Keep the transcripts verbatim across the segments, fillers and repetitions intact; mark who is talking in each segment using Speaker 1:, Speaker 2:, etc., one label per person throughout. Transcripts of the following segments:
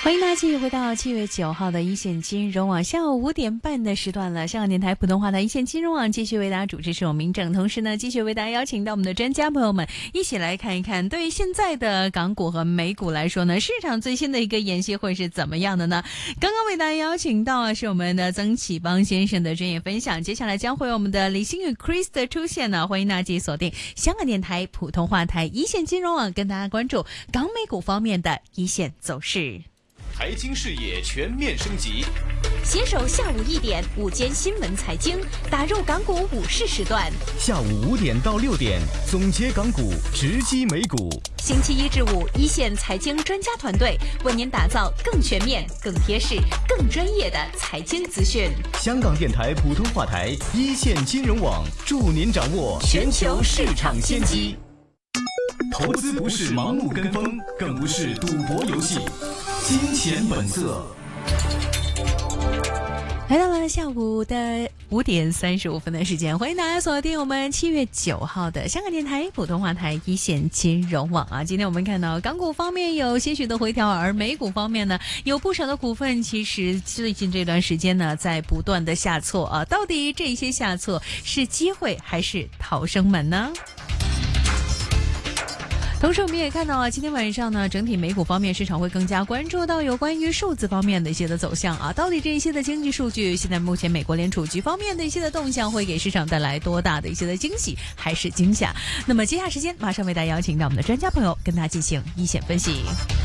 Speaker 1: 欢迎大家继续回到七月九号的一线金融网，下午五点半的时段了。香港电台普通话的一线金融网继续为大家主持是我明正，同时呢，继续为大家邀请到我们的专家朋友们一起来看一看，对于现在的港股和美股来说呢，市场最新的一个演习会是怎么样的呢？刚刚为大家邀请到的是我们的曾启邦先生的专业分享，接下来将会有我们的李星宇 Chris 的出现呢，欢迎大家继续锁定香港电台普通话台一线金融网，跟大家关注港美股方面的一线走势。
Speaker 2: 财经视野全面升级，
Speaker 3: 携手下午一点午间新闻财经，打入港股午市时段。
Speaker 4: 下午五点到六点，总结港股，直击美股。
Speaker 3: 星期一至五，一线财经专家团队为您打造更全面、更贴市、更专业的财经资讯。
Speaker 4: 香港电台普通话台一线金融网，助您掌握全球市场先机。投资不是盲目跟风，更不是赌博游戏。金钱本色。
Speaker 1: 来到了下午的五点三十五分的时间，欢迎大家锁定我们七月九号的香港电台普通话台一线金融网啊。今天我们看到港股方面有些许的回调，而美股方面呢，有不少的股份其实最近这段时间呢在不断的下挫啊。到底这些下挫是机会还是逃生门呢？同时我们也看到啊，今天晚上呢，整体美股方面市场会更加关注到有关于数字方面的一些的走向啊，到底这一些的经济数据，现在目前美国联储局方面的一些的动向会给市场带来多大的一些的惊喜还是惊吓？那么接下时间马上为大家邀请到我们的专家朋友跟大家进行一线分析。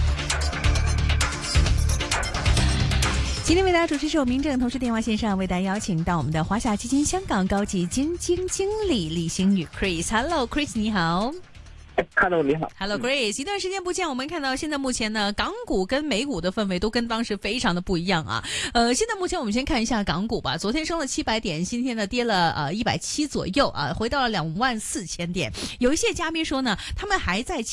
Speaker 1: 今天为大家主持是我明正，同时电话线上为大家邀请到我们的华夏基金香港高级基金经理李星宇 Chris。Hello Chris， 你好。
Speaker 5: Hello， 你好。
Speaker 1: Hello Grace， 一段时间不见，我们看到现在目前呢，港股跟美股的氛围都跟当时非常的不一样啊。呃，现在目前我们先看一下港股吧，昨天升了七百点，今天呢跌了呃一百七左右啊，回到了两万四千点。有一些嘉宾说呢，他们还在